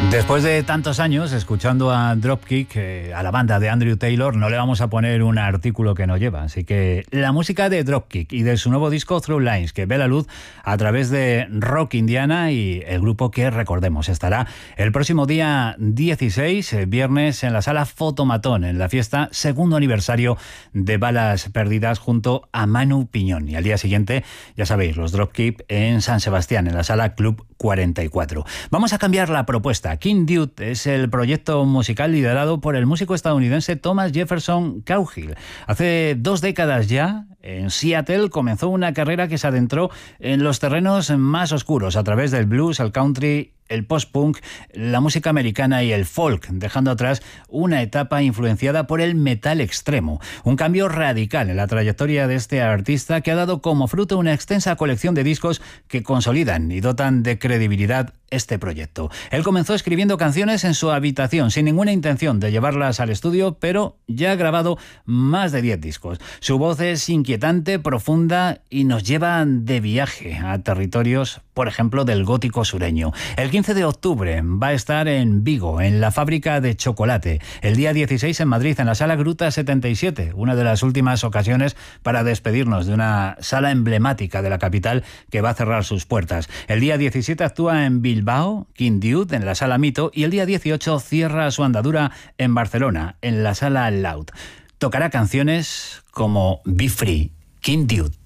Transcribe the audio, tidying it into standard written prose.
Después de tantos años escuchando a Dropkick, a la banda de Andrew Taylor, no le vamos a poner un artículo que no lleva. Así que la música de Dropkick y de su nuevo disco Through Lines, que ve la luz a través de Rock Indiana, y el grupo que, recordemos, estará el próximo día 16, viernes, en la sala Fotomatón, en la fiesta segundo aniversario de Balas Perdidas, junto a Manu Piñón. Y al día siguiente, ya sabéis, los Dropkick en San Sebastián, en la sala Club 44. Vamos a cambiar la propuesta. King Dude es el proyecto musical liderado por el músico estadounidense Thomas Jefferson Cowgill. Hace 2 décadas ya, en Seattle, comenzó una carrera que se adentró en los terrenos más oscuros a través del blues, el country, el post-punk, la música americana y el folk, dejando atrás una etapa influenciada por el metal extremo. Un cambio radical en la trayectoria de este artista que ha dado como fruto una extensa colección de discos que consolidan y dotan de credibilidad este proyecto. Él comenzó escribiendo canciones en su habitación sin ninguna intención de llevarlas al estudio, pero ya ha grabado más de 10 discos. Su voz es inquietante, profunda y nos lleva de viaje a territorios, por ejemplo, del gótico sureño. El 15 de octubre va a estar en Vigo, en la Fábrica de Chocolate. El día 16 en Madrid, en la Sala Gruta 77, una de las últimas ocasiones para despedirnos de una sala emblemática de la capital que va a cerrar sus puertas. El día 17 actúa en Bilbao, King Dude, en la Sala Mito, y el día 18 cierra su andadura en Barcelona, en la Sala Loud. Tocará canciones como Be Free, King Dude.